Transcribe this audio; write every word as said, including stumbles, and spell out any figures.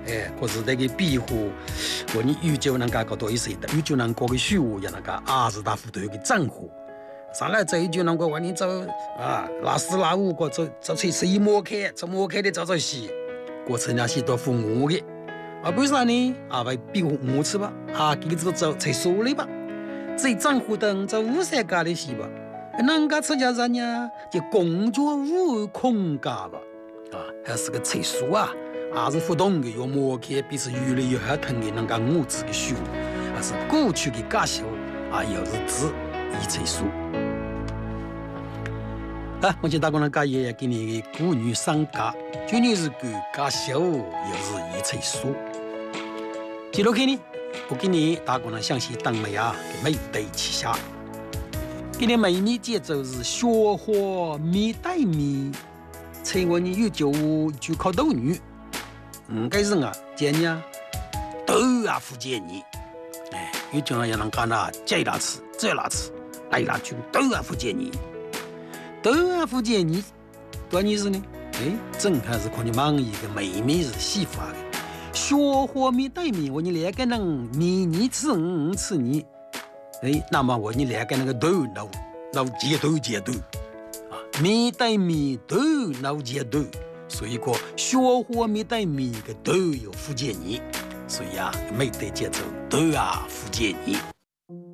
哎，可是那个庇护，我你有就能够搞到一些的，有就能搞个虚无，也能够二十大户头有个账户。上来这一句能够话你走啊，拉四拉五个走走去吃一摸开，吃摸开的走走西，过程那些都付我的。啊，为啥呢？啊，为庇护我吃吧，啊，给你走走厕所里吧，这账户等在五三家的西吧。人家出家人呀，就工作无空家吧，啊，还是个厕所啊，还是互动的，要摸开，彼此越来越合疼的，人家物质的修，还是过去的家修啊，又是指一厕所。啊，我今大家呢，家也给你妇女商家，就你是个家修，又是一厕所。接落去呢，我给你大家呢，详细当美啊，给美对旗下。今天每年节奏是雪花米带米，菜我呢有就就靠豆女，嗯，该人啊，今年都啊福建你，哎，有讲也能干呐，这拉吃，这拉吃，来拉去都啊福建你，都啊福建你，多意思呢？哎，正还是看你忙一个妹妹是媳妇的，雪花米带米，我你两个人米你吃我吃你。哎，那么我你两个那个豆闹闹接豆接豆啊，米带米豆闹接豆，所以说雪花米带米个豆有福建人，所以啊，没得节奏豆啊福建人。